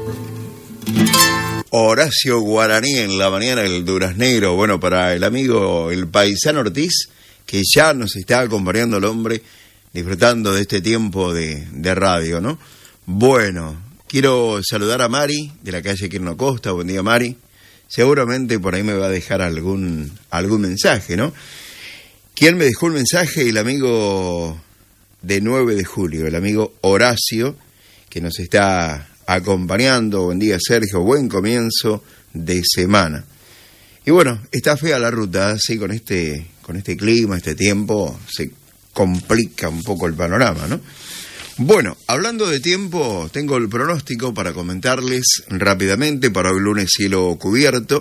Horacio Guaraní en la mañana, el duraznero. Bueno, para el amigo, el paisano Ortiz, que ya nos está acompañando el hombre, disfrutando de este tiempo de radio, ¿no? Bueno, quiero saludar a Mari, de la calle Quirno Costa. Buen día, Mari. Seguramente por ahí me va a dejar algún mensaje, ¿no? ¿Quién me dejó el mensaje? El amigo de 9 de julio, el amigo Horacio, que nos está acompañando. Buen día, Sergio, buen comienzo de semana. Y bueno, está fea la ruta, así con este clima, este tiempo, se complica un poco el panorama, ¿no? Bueno, hablando de tiempo, tengo el pronóstico para comentarles rápidamente. Para hoy lunes, cielo cubierto,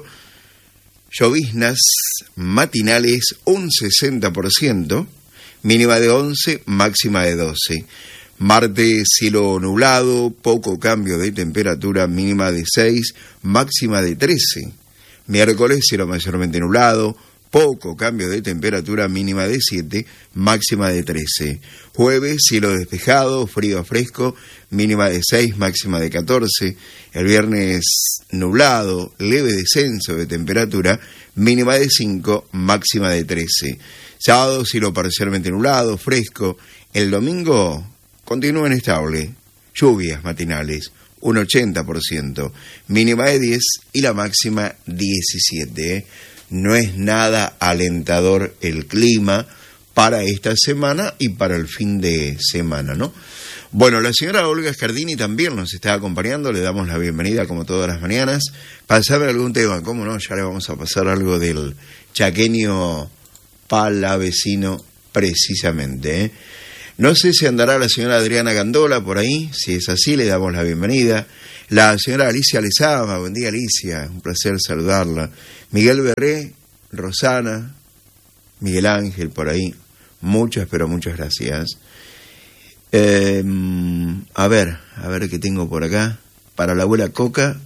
lloviznas matinales un 60%, mínima de 11, máxima de 12. Martes, cielo nublado, poco cambio de temperatura, mínima de 6, máxima de 13. Miércoles, cielo mayormente nublado, poco cambio de temperatura, mínima de 7, máxima de 13. Jueves, cielo despejado, frío a fresco, mínima de 6, máxima de 14. El viernes, nublado, leve descenso de temperatura, mínima de 5, máxima de 13. Sábado, cielo parcialmente nublado, fresco. El domingo continúa inestable, lluvias matinales, un 80%, mínima de 10 y la máxima 17. No es nada alentador el clima para esta semana y para el fin de semana, ¿no? Bueno, la señora Olga Scardini también nos está acompañando, le damos la bienvenida como todas las mañanas. Pasame algún tema, ¿cómo no? Ya le vamos a pasar algo del chaqueño palavecino precisamente, ¿eh? No sé si andará la señora Adriana Gandola por ahí. Si es así, le damos la bienvenida. La señora Alicia Lezama, buen día, Alicia, un placer saludarla. Miguel Berré, Rosana, Miguel Ángel por ahí, muchas, pero muchas gracias. A ver qué tengo por acá. Para la abuela Coca,